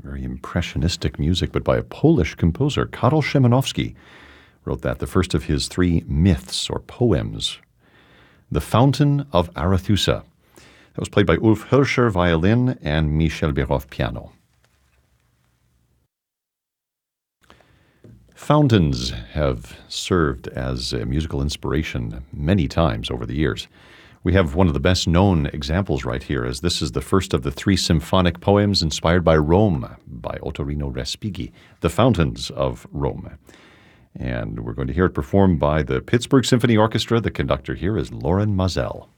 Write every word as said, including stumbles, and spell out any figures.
very impressionistic music, but by a Polish composer, Karol Szymanowski. Wrote that, the first of his three myths or poems. The Fountain of Arethusa. That was played by Ulf Hirscher, violin, and Michel Biroff, piano. Fountains have served as a musical inspiration many times over the years. We have one of the best-known examples right here, as this is the first of the three symphonic poems inspired by Rome by Ottorino Respighi, The Fountains of Rome. And we're going to hear it performed by the Pittsburgh Symphony Orchestra. The conductor here is Loren Mazel.